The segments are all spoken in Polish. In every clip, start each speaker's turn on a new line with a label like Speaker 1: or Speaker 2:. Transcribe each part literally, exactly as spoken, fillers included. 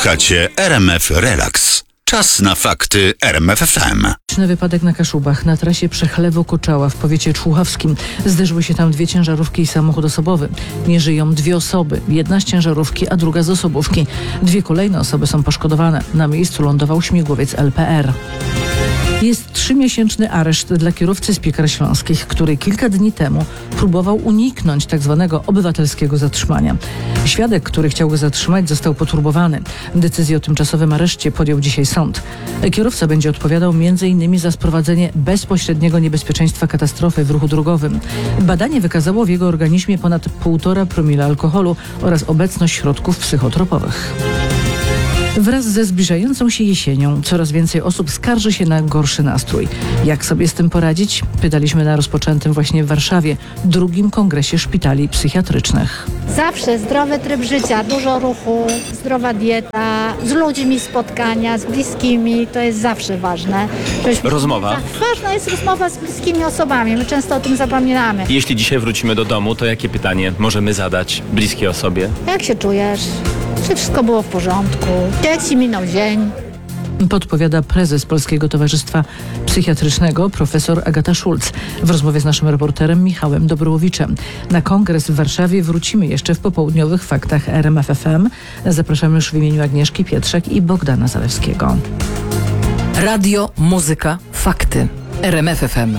Speaker 1: Słuchacie R M F Relax. Czas na fakty R M F F M.
Speaker 2: Wypadek na Kaszubach na trasie Przechlewo-Koczała w powiecie człuchowskim. Zderzyły się tam dwie ciężarówki i samochód osobowy. Nie żyją dwie osoby. Jedna z ciężarówki, a druga z osobówki. Dwie kolejne osoby są poszkodowane. Na miejscu lądował śmigłowiec L P R. Jest trzymiesięczny areszt dla kierowcy z Piekar Śląskich, który kilka dni temu próbował uniknąć tzw. obywatelskiego zatrzymania. Świadek, który chciał go zatrzymać, został poturbowany. Decyzję o tymczasowym areszcie podjął dzisiaj sąd. Kierowca będzie odpowiadał między innymi za sprowadzenie bezpośredniego niebezpieczeństwa katastrofy w ruchu drogowym. Badanie wykazało w jego organizmie ponad półtora promila alkoholu oraz obecność środków psychotropowych. Wraz ze zbliżającą się jesienią coraz więcej osób skarży się na gorszy nastrój. Jak sobie z tym poradzić? Pytaliśmy na rozpoczętym właśnie w Warszawie drugim kongresie szpitali psychiatrycznych.
Speaker 3: Zawsze zdrowy tryb życia, dużo ruchu, zdrowa dieta, z ludźmi spotkania, z bliskimi, to jest zawsze ważne. Żebyśmy...
Speaker 4: Rozmowa.
Speaker 3: Ważna jest rozmowa z bliskimi osobami, my często o tym zapominamy.
Speaker 4: Jeśli dzisiaj wrócimy do domu, to jakie pytanie możemy zadać bliskiej osobie?
Speaker 3: Jak się czujesz? Czy wszystko było w porządku? Jak ci minął dzień?
Speaker 2: Podpowiada prezes Polskiego Towarzystwa Psychiatrycznego profesor Agata Szulc w rozmowie z naszym reporterem Michałem Dobrołowiczem. Na kongres w Warszawie wrócimy jeszcze w popołudniowych faktach R M F F M. Zapraszamy już w imieniu Agnieszki Pietrzak i Bogdana Zalewskiego.
Speaker 5: Radio, muzyka, fakty. R M F F M.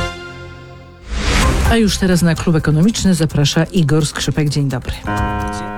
Speaker 2: A już teraz na Klub Ekonomiczny zaprasza Igor Skrzypek. Dzień dobry.